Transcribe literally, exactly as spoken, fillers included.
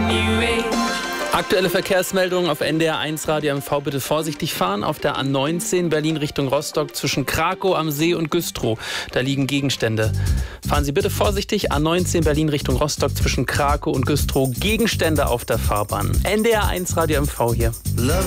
Aktuelle Verkehrsmeldungen auf N D R eins Radio M V. Bitte vorsichtig fahren. Auf der A neunzehn Berlin Richtung Rostock zwischen Krakow am See und Güstrow. Da liegen Gegenstände. Fahren Sie bitte vorsichtig. A neunzehn Berlin Richtung Rostock zwischen Krakow und Güstrow. Gegenstände auf der Fahrbahn. N D R eins Radio M V hier.